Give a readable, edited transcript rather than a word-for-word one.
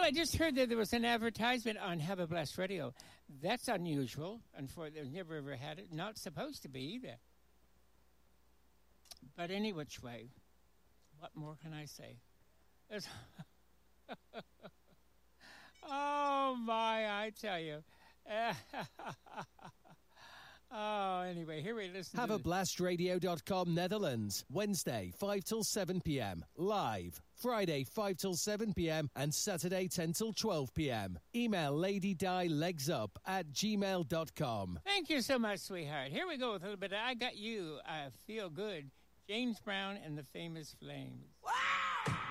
I just heard that there was an advertisement on Have a Blast Radio. That's unusual. Unfortunately, I've never ever had it. Not supposed to be either. But any which way, what more can I say? Oh, my, I tell you. Oh, anyway, here we listen to HaveABlastRadio.com Netherlands. Wednesday, 5 till 7 p.m. Live. Friday, 5 till 7 p.m. and Saturday, 10 till 12 p.m. Email LadyDiLegsUp@gmail.com. Thank you so much, sweetheart. Here we go with a little bit of I Got You, I Feel Good. James Brown and the Famous Flames. Wow!